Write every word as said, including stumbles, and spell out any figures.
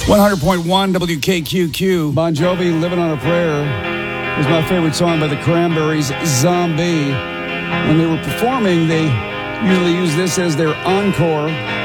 one hundred point one W K Q Q. Bon Jovi, Living on a Prayer, was my favorite song by the Cranberries, Zombie. When they were performing, they usually use this as their encore.